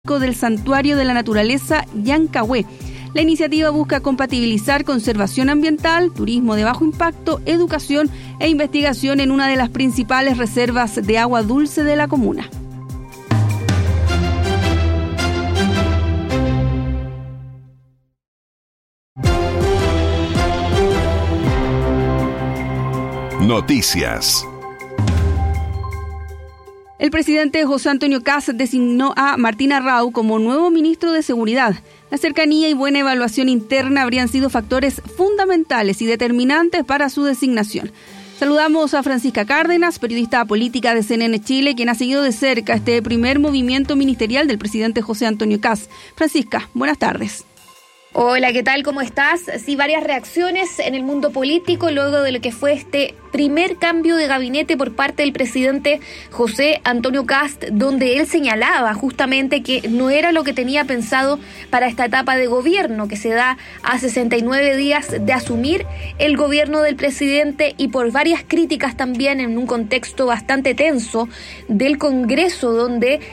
del Santuario de la Naturaleza Llancahué. La iniciativa busca compatibilizar conservación ambiental, turismo de bajo impacto, educación e investigación en una de las principales reservas de agua dulce de la comuna. Noticias. El presidente José Antonio Kast designó a Martín Arrau como nuevo ministro de Seguridad. La cercanía y buena evaluación interna habrían sido factores fundamentales y determinantes para su designación. Saludamos a Francisca Cárdenas, periodista política de CNN Chile, quien ha seguido de cerca este primer movimiento ministerial del presidente José Antonio Kast. Francisca, buenas tardes. Hola, ¿qué tal? ¿Cómo estás? Sí, varias reacciones en el mundo político luego de lo que fue este primer cambio de gabinete por parte del presidente José Antonio Kast, donde él señalaba justamente que no era lo que tenía pensado para esta etapa de gobierno, que se da a 69 días de asumir el gobierno del presidente y por varias críticas también en un contexto bastante tenso del Congreso, donde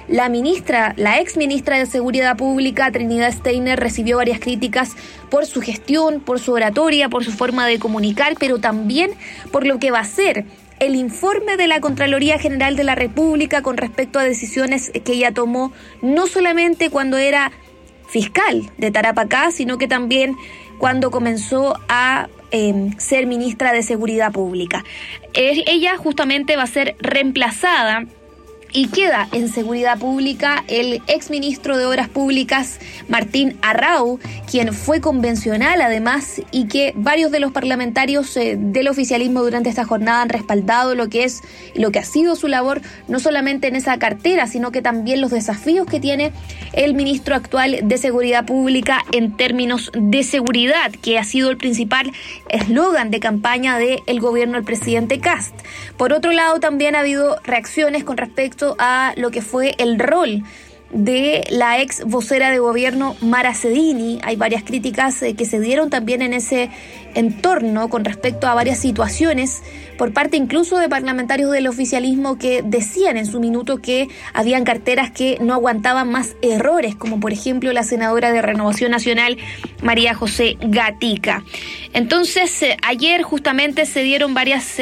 la ex ministra de Seguridad Pública, Trinidad Steiner, recibió varias críticas por su gestión, por su oratoria, por su forma de comunicar, pero también por lo que va a ser el informe de la Contraloría General de la República con respecto a decisiones que ella tomó no solamente cuando era fiscal de Tarapacá, sino que también cuando comenzó a ser ministra de Seguridad Pública. Ella justamente va a ser reemplazada y queda en Seguridad Pública el exministro de Obras Públicas, Martín Arrau, quien fue convencional además y que varios de los parlamentarios del oficialismo durante esta jornada han respaldado lo que ha sido su labor, no solamente en esa cartera, sino que también los desafíos que tiene el ministro actual de Seguridad Pública en términos de seguridad, que ha sido el principal eslogan de campaña del gobierno del presidente Kast. Por otro lado, también ha habido reacciones con respecto a lo que fue el rol de la ex vocera de gobierno Mara Cedini. Hay varias críticas que se dieron también en ese entorno con respecto a varias situaciones por parte incluso de parlamentarios del oficialismo que decían en su minuto que habían carteras que no aguantaban más errores, como por ejemplo la senadora de Renovación Nacional María José Gatica. Entonces ayer justamente se dieron varias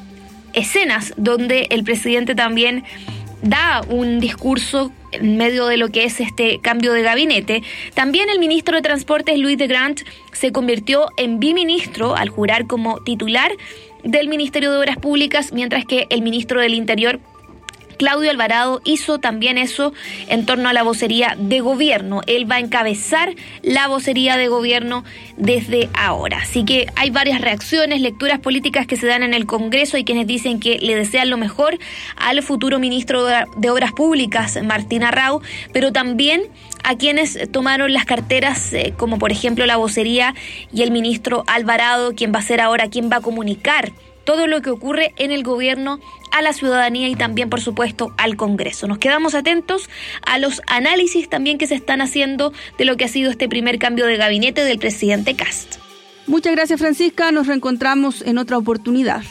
escenas donde el presidente también da un discurso en medio de lo que es este cambio de gabinete. También el ministro de Transportes, Louis de Grant, se convirtió en biministro al jurar como titular del Ministerio de Obras Públicas, mientras que el ministro del Interior, Claudio Alvarado, hizo también eso en torno a la vocería de gobierno. Él va a encabezar la vocería de gobierno desde ahora. Así que hay varias reacciones, lecturas políticas que se dan en el Congreso. Hay quienes dicen que le desean lo mejor al futuro ministro de Obras Públicas, Martín Arrau, pero también a quienes tomaron las carteras, como por ejemplo la vocería y el ministro Alvarado, quien va a ser ahora quien va a comunicar todo lo que ocurre en el gobierno a la ciudadanía y también, por supuesto, al Congreso. Nos quedamos atentos a los análisis también que se están haciendo de lo que ha sido este primer cambio de gabinete del presidente Kast. Muchas gracias, Francisca. Nos reencontramos en otra oportunidad.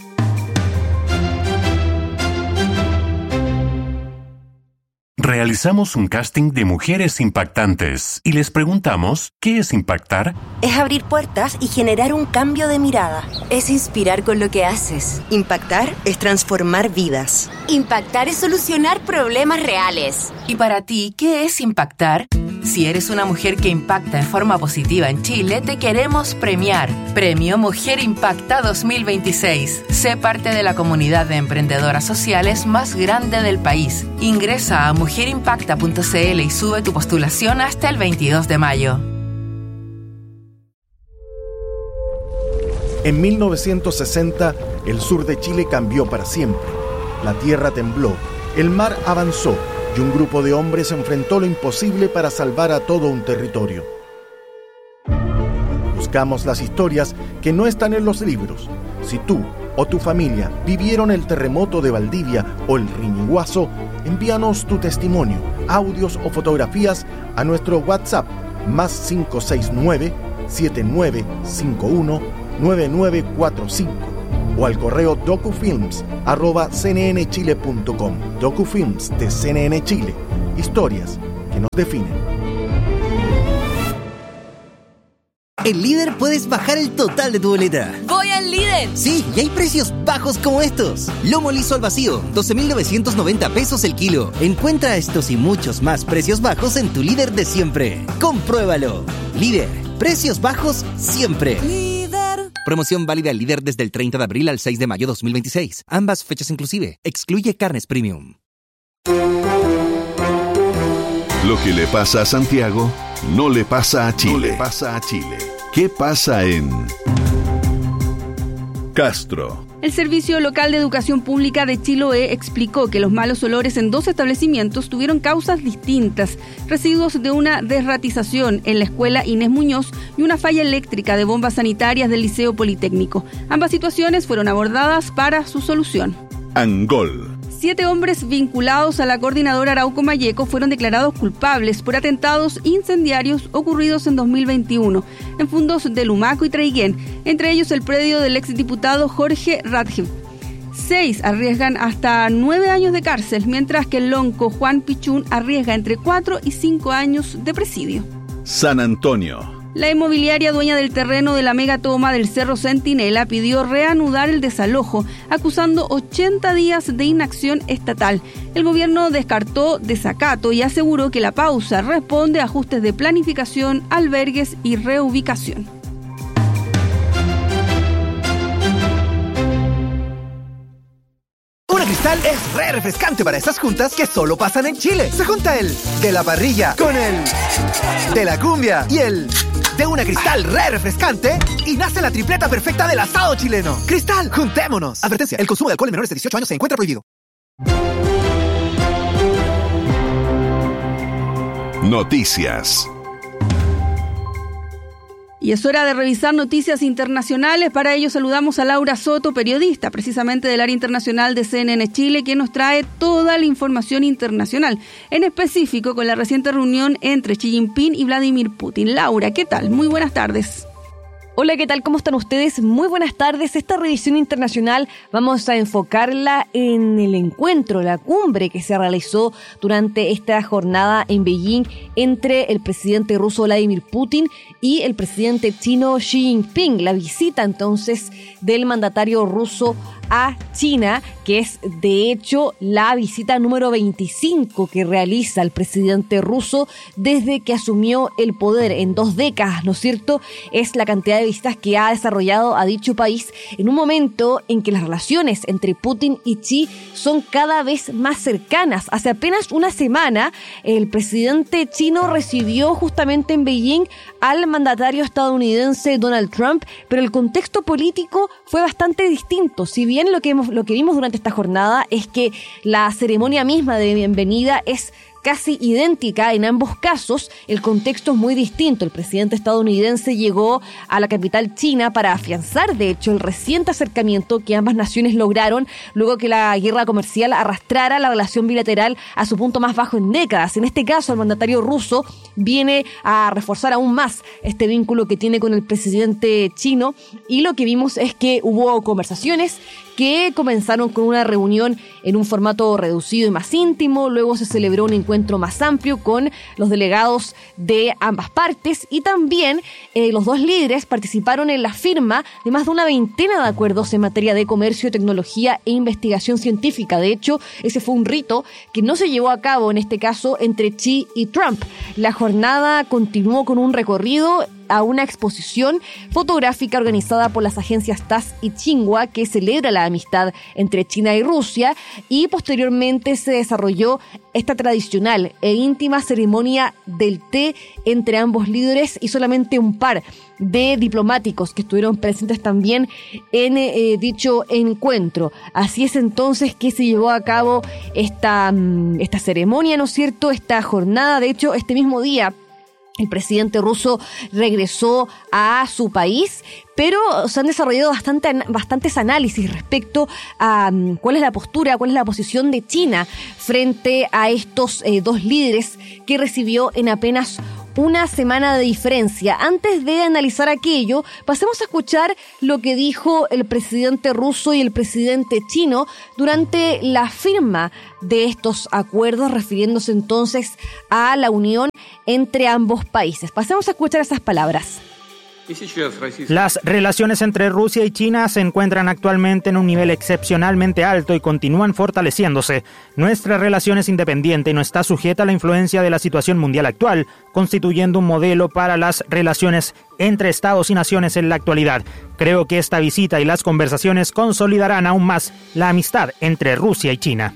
Realizamos un casting de mujeres impactantes y les preguntamos, ¿qué es impactar? Es abrir puertas y generar un cambio de mirada. Es inspirar con lo que haces. Impactar es transformar vidas. Impactar es solucionar problemas reales. ¿Y para ti, qué es impactar? Si eres una mujer que impacta de forma positiva en Chile, te queremos premiar. Premio Mujer Impacta 2026. Sé parte de la comunidad de emprendedoras sociales más grande del país. Ingresa a mujerimpacta.cl y sube tu postulación hasta el 22 de mayo. En 1960, el sur de Chile cambió para siempre. La tierra tembló, el mar avanzó y un grupo de hombres enfrentó lo imposible para salvar a todo un territorio. Buscamos las historias que no están en los libros. Si tú o tu familia vivieron el terremoto de Valdivia o el Riñiguazo, envíanos tu testimonio, audios o fotografías a nuestro WhatsApp +569 7951 9945 o al correo docufilms@cnnchile.com. Docufilms de CNN Chile. Historias, que nos definen. En Líder puedes bajar el total de tu boleta. ¡Voy al Líder! Sí, y hay precios bajos como estos. Lomo liso al vacío, 12.990 pesos el kilo. Encuentra estos y muchos más precios bajos en tu Líder de siempre. ¡Compruébalo! Líder, precios bajos siempre. Líder. Promoción válida al Líder desde el 30 de abril al 6 de mayo 2026. Ambas fechas inclusive. Excluye carnes premium. Lo que le pasa a Santiago no le pasa a Chile. ¿Qué pasa en Castro? El Servicio Local de Educación Pública de Chiloé explicó que los malos olores en 2 establecimientos tuvieron causas distintas: residuos de una desratización en la escuela Inés Muñoz y una falla eléctrica de bombas sanitarias del Liceo Politécnico. Ambas situaciones fueron abordadas para su solución. Angol. 7 hombres vinculados a la coordinadora Arauco Mayeco fueron declarados culpables por atentados incendiarios ocurridos en 2021 en fundos de Lumaco y Traiguén, entre ellos el predio del exdiputado Jorge Radjev. 6 arriesgan hasta 9 años de cárcel, mientras que el lonco Juan Pichún arriesga entre 4 y 5 años de presidio. San Antonio. La inmobiliaria dueña del terreno de la megatoma del Cerro Centinela pidió reanudar el desalojo, acusando 80 días de inacción estatal. El gobierno descartó desacato y aseguró que la pausa responde a ajustes de planificación, albergues y reubicación. Una Cristal es re refrescante para esas juntas que solo pasan en Chile. Se junta el de la parrilla con el de la cumbia y el de una Cristal re refrescante y nace la tripleta perfecta del asado chileno. Cristal, juntémonos. Advertencia, el consumo de alcohol en menores de 18 años se encuentra prohibido. Noticias. Y es hora de revisar noticias internacionales. Para ello saludamos a Laura Soto, periodista precisamente del área internacional de CNN Chile, quien nos trae toda la información internacional, en específico con la reciente reunión entre Xi Jinping y Vladimir Putin. Laura, ¿qué tal? Muy buenas tardes. Hola, ¿qué tal? ¿Cómo están ustedes? Muy buenas tardes. Esta revisión internacional vamos a enfocarla en el encuentro, la cumbre que se realizó durante esta jornada en Beijing entre el presidente ruso Vladimir Putin y el presidente chino Xi Jinping. La visita entonces del mandatario ruso a China, que es de hecho la visita número 25 que realiza el presidente ruso desde que asumió el poder en 2 décadas, ¿no es cierto? Es la cantidad de visitas que ha desarrollado a dicho país en un momento en que las relaciones entre Putin y Xi son cada vez más cercanas. Hace apenas una semana, el presidente chino recibió justamente en Beijing al mandatario estadounidense Donald Trump, pero el contexto político fue bastante distinto. Si bien lo que vimos durante esta jornada es que la ceremonia misma de bienvenida es casi idéntica en ambos casos, el contexto es muy distinto. El presidente estadounidense llegó a la capital china para afianzar, de hecho, el reciente acercamiento que ambas naciones lograron luego que la guerra comercial arrastrara la relación bilateral a su punto más bajo en décadas. En este caso, el mandatario ruso viene a reforzar aún más este vínculo que tiene con el presidente chino, y lo que vimos es que hubo conversaciones que comenzaron con una reunión en un formato reducido y más íntimo. Luego se celebró un encuentro más amplio con los delegados de ambas partes, y también los 2 líderes participaron en la firma de más de una veintena de acuerdos en materia de comercio, tecnología e investigación científica. De hecho, ese fue un rito que no se llevó a cabo en este caso entre Xi y Trump. La jornada continuó con un recorrido a una exposición fotográfica organizada por las agencias TASS y Tsinghua, que celebra la amistad entre China y Rusia, y posteriormente se desarrolló esta tradicional e íntima ceremonia del té entre ambos líderes y solamente un par de diplomáticos que estuvieron presentes también en dicho encuentro. Así es entonces que se llevó a cabo esta ceremonia, ¿no es cierto?, esta jornada. De hecho, este mismo día el presidente ruso regresó a su país, pero se han desarrollado bastantes análisis respecto a cuál es la postura, cuál es la posición de China frente a estos 2 líderes que recibió en apenas una semana de diferencia. Antes de analizar aquello, pasemos a escuchar lo que dijo el presidente ruso y el presidente chino durante la firma de estos acuerdos, refiriéndose entonces a la unión entre ambos países. Pasemos a escuchar esas palabras. Las relaciones entre Rusia y China se encuentran actualmente en un nivel excepcionalmente alto y continúan fortaleciéndose. Nuestra relación es independiente y no está sujeta a la influencia de la situación mundial actual, constituyendo un modelo para las relaciones entre estados y naciones en la actualidad. Creo que esta visita y las conversaciones consolidarán aún más la amistad entre Rusia y China.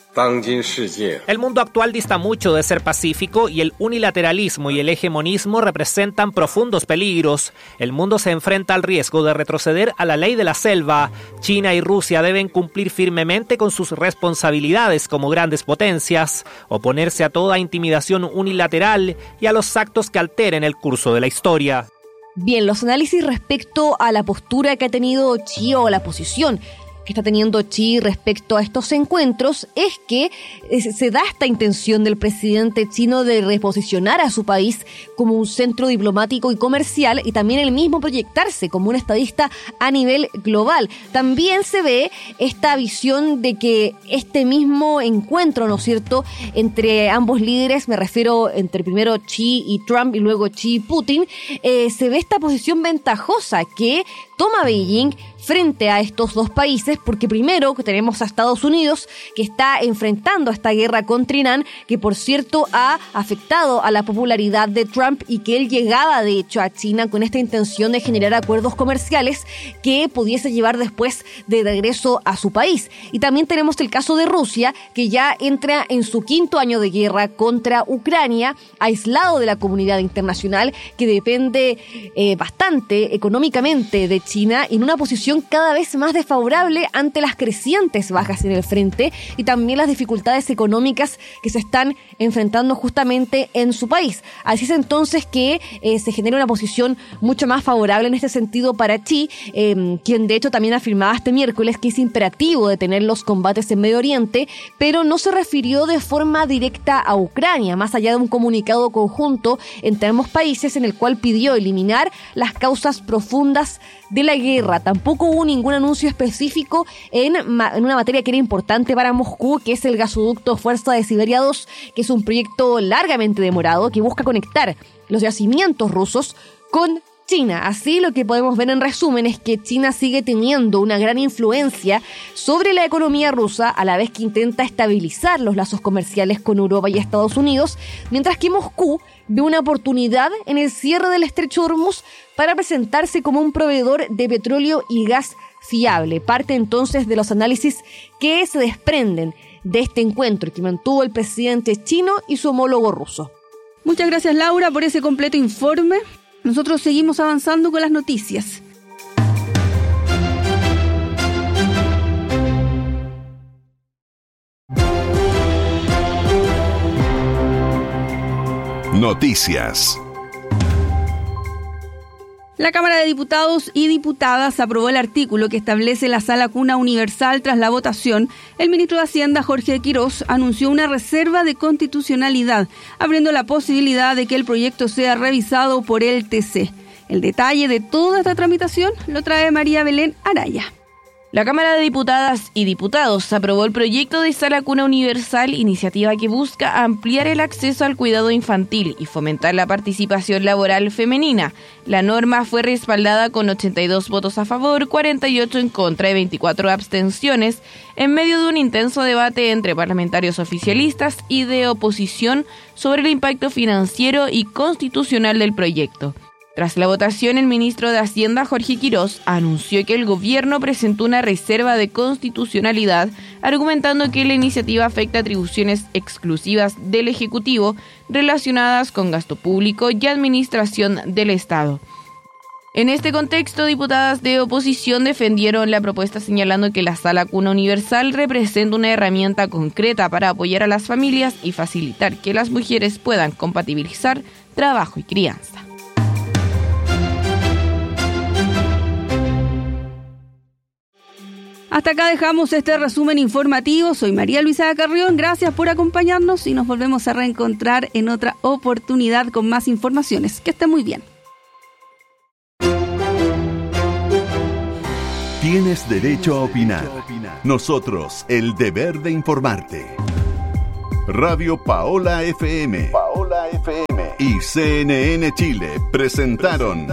El mundo actual dista mucho de ser pacífico y el unilateralismo y el hegemonismo representan profundos peligros. El mundo se enfrenta al riesgo de retroceder a la ley de la selva. China y Rusia deben cumplir firmemente con sus responsabilidades como grandes potencias, oponerse a toda intimidación unilateral y a los actos que alteren el curso de la historia. Bien, los análisis respecto a la postura que ha tenido Xi o la posición que está teniendo Xi respecto a estos encuentros es que se da esta intención del presidente chino de reposicionar a su país como un centro diplomático y comercial y también el mismo proyectarse como un estadista a nivel global. También se ve esta visión de que este mismo encuentro, ¿no es cierto?, entre ambos líderes, me refiero entre primero Xi y Trump y luego Xi y Putin, se ve esta posición ventajosa que toma Beijing frente a estos dos países, porque primero que tenemos a Estados Unidos, que está enfrentando esta guerra contra Irán, que por cierto ha afectado a la popularidad de Trump y que él llegaba de hecho a China con esta intención de generar acuerdos comerciales que pudiese llevar después de regreso a su país. Y también tenemos el caso de Rusia, que ya entra en su 5º año de guerra contra Ucrania, aislado de la comunidad internacional, que depende bastante económicamente de China, en una posición cada vez más desfavorable ante las crecientes bajas en el frente y también las dificultades económicas que se están enfrentando justamente en su país. Así es entonces que se genera una posición mucho más favorable en este sentido para Xi, quien de hecho también afirmaba este miércoles que es imperativo detener los combates en Medio Oriente, pero no se refirió de forma directa a Ucrania, más allá de un comunicado conjunto entre ambos países en el cual pidió eliminar las causas profundas de la guerra. Tampoco hubo ningún anuncio específico en una materia que era importante para Moscú, que es el gasoducto Fuerza de Siberia 2, que es un proyecto largamente demorado que busca conectar los yacimientos rusos con China. Así, lo que podemos ver en resumen es que China sigue teniendo una gran influencia sobre la economía rusa, a la vez que intenta estabilizar los lazos comerciales con Europa y Estados Unidos, mientras que Moscú ve una oportunidad en el cierre del estrecho de Hormuz para presentarse como un proveedor de petróleo y gas fiable. Parte entonces de los análisis que se desprenden de este encuentro que mantuvo el presidente chino y su homólogo ruso. Muchas gracias, Laura, por ese completo informe. Nosotros seguimos avanzando con las noticias. Noticias. La Cámara de Diputados y Diputadas aprobó el artículo que establece la sala cuna universal. Tras la votación, el ministro de Hacienda, Jorge Quirós, anunció una reserva de constitucionalidad, abriendo la posibilidad de que el proyecto sea revisado por el TC. El detalle de toda esta tramitación lo trae María Belén Araya. La Cámara de Diputadas y Diputados aprobó el proyecto de Sala Cuna Universal, iniciativa que busca ampliar el acceso al cuidado infantil y fomentar la participación laboral femenina. La norma fue respaldada con 82 votos a favor, 48 en contra y 24 abstenciones, en medio de un intenso debate entre parlamentarios oficialistas y de oposición sobre el impacto financiero y constitucional del proyecto. Tras la votación, el ministro de Hacienda, Jorge Quirós, anunció que el gobierno presentó una reserva de constitucionalidad, argumentando que la iniciativa afecta atribuciones exclusivas del Ejecutivo relacionadas con gasto público y administración del Estado. En este contexto, diputadas de oposición defendieron la propuesta señalando que la Sala Cuna Universal representa una herramienta concreta para apoyar a las familias y facilitar que las mujeres puedan compatibilizar trabajo y crianza. Hasta acá dejamos este resumen informativo. Soy María Luisa Carrión. Gracias por acompañarnos y nos volvemos a reencontrar en otra oportunidad con más informaciones. Que esté muy bien. Tienes derecho a opinar. Nosotros, el deber de informarte. Radio Paola FM y CNN Chile presentaron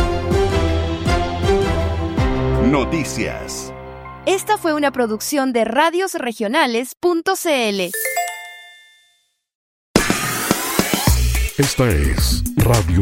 Noticias. Esta fue una producción de radiosregionales.cl. Esta es Radio